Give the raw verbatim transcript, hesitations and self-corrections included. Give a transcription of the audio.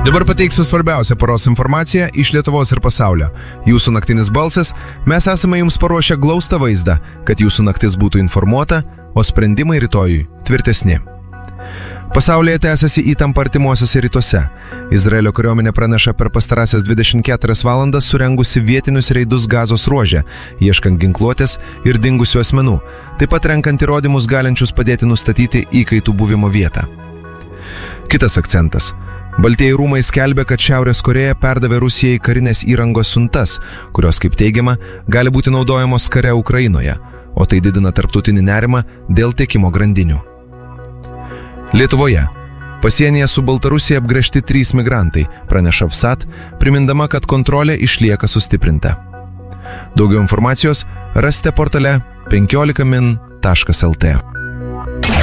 Dabar pateiksiu svarbiausią paros informaciją iš Lietuvos ir pasaulio. Jūsų naktinis balsas, mes esame jums paruošę glaustą vaizdą, kad jūsų naktis būtų informuota, o sprendimai rytojui tvirtesni. Pasaulyje tęsiasi įtampa artimuosiuose rytuose. Izraelio kariuomenė praneša per pastarąsias dvidešimt keturias valandas surengusi vietinius reidus Gazos ruože, ieškant ginkluotės ir dingusių asmenų, taip pat renkant įrodymus galinčius padėti nustatyti įkaitų buvimo vietą. Kitas akcentas. Baltieji rūmai skelbia, kad Šiaurės Korėja perdavė Rusijai karinės įrangos siuntas, kurios, kaip teigiama, gali būti naudojamos kare Ukrainoje, o tai didina tarptautinį nerimą dėl tiekimo grandinių. Lietuvoje. Pasienyje su Baltarusija apgręžti trys migrantai, praneša V S A T, primindama, kad kontrolė išlieka sustiprinta. Daugiau informacijos rasite portale penkiolika min taškas el tė.